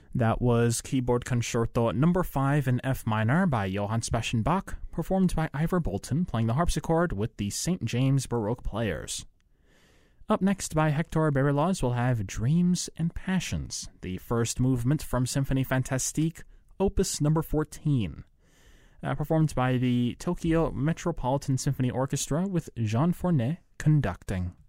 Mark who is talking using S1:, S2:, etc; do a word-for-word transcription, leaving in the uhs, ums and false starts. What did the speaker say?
S1: That was Keyboard Concerto number five in F minor by Johann Sebastian Bach, performed by Ivor Bolton playing the harpsichord with the Saint James Baroque Players. Up next by Hector Berlioz, we'll have Dreams and Passions, the first movement from Symphonie Fantastique, Opus number fourteen, uh, performed by the Tokyo Metropolitan Symphony Orchestra with Jean Fournet conducting.